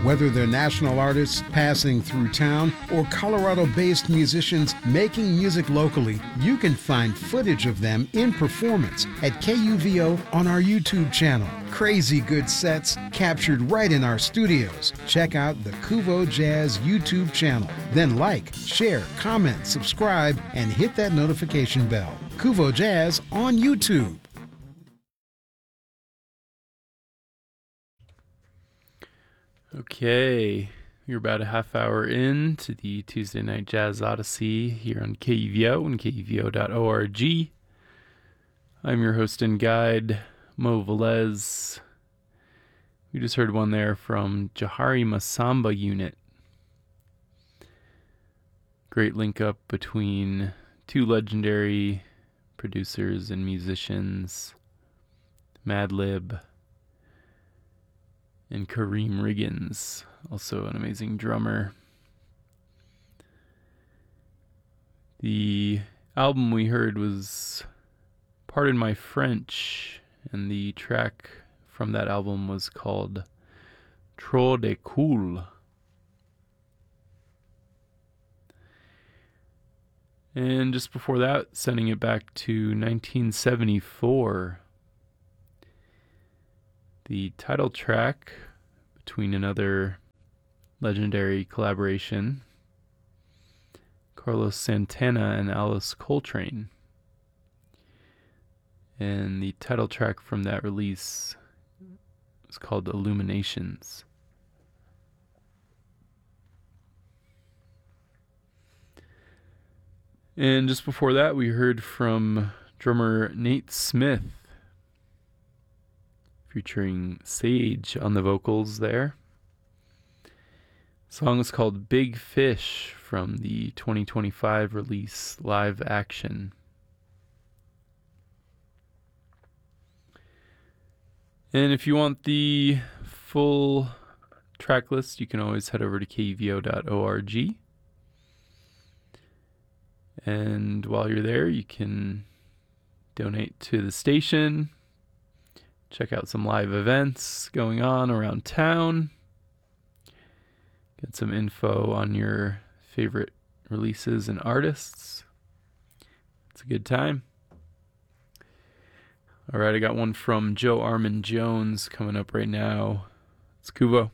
Whether they're national artists passing through town or Colorado-based musicians making music locally, you can find footage of them in performance at KUVO on our YouTube channel. Crazy good sets captured right in our studios. Check out the Kuvo Jazz YouTube channel. Then like, share, comment, subscribe, and hit that notification bell. Kuvo Jazz on YouTube. Okay, you're about a half hour in to the Tuesday Night Jazz Odyssey here on KUVO and KUVO.org. I'm your host and guide, Mo Velez. We just heard one there from Jahari Masamba Unit. Great link up between two legendary producers and musicians, Madlib and Kareem Riggins, also an amazing drummer. The album we heard was Pardon My French, and the track from that album was called Trop de Cool. And just before that, sending it back to 1974, the title track between another legendary collaboration, Carlos Santana and Alice Coltrane. And the title track from that release was called Illuminations. And just before that, we heard from drummer Nate Smith, featuring Sage on the vocals there. The song is called Big Fish from the 2025 release Live Action. And if you want the full track list, you can always head over to KUVO.org. And while you're there, you can donate to the station, check out some live events going on around town, get some info on your favorite releases and artists. It's a good time. All right, I got one from Joe Armand Jones coming up right now. It's Kuvo.